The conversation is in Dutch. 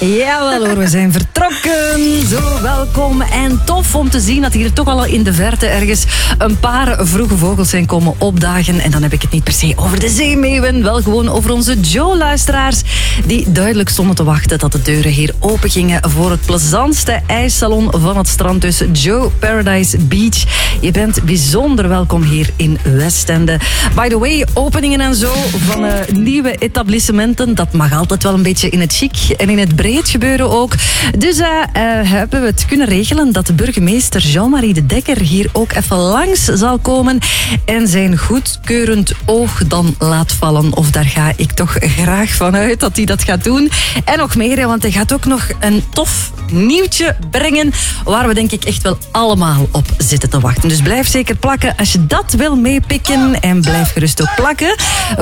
Jawel hoor, we zijn vertrokken. Zo, welkom en tof om te zien dat hier toch al in de verte ergens een paar vroege vogels zijn komen opdagen. En dan heb ik het niet per se over de zeemeeuwen, wel gewoon over onze Joe-luisteraars die duidelijk stonden te wachten dat de deuren hier open gingen voor het plezantste ijssalon van het strand, dus Joe Paradise Beach. Je bent bijzonder welkom hier in Westende. By the way, openingen en zo van nieuwe etablissementen, dat mag altijd wel een beetje in het chic en in het breed gebeuren ook. Dus hebben we het kunnen regelen dat de burgemeester Jean-Marie de Dekker hier ook even langs zal komen en zijn goedkeurend oog dan laat vallen. Of daar ga ik toch graag van uit dat hij dat gaat doen. En nog meer, want hij gaat ook nog een tof nieuwtje brengen waar we denk ik echt wel allemaal op zitten te wachten. Dus blijf zeker plakken als je dat wil meepikken en blijf gerust ook plakken